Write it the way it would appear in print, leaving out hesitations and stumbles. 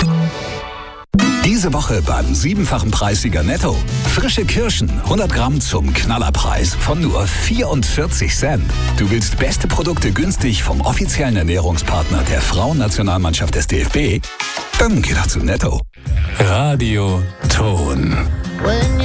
Diese Woche beim 7-fachen Preissieger Netto. Frische Kirschen, 100 Gramm zum Knallerpreis von nur 44 Cent. Du willst beste Produkte günstig vom offiziellen Ernährungspartner der Frauennationalmannschaft des DFB? Dann geh doch zu Netto. Radio Ton.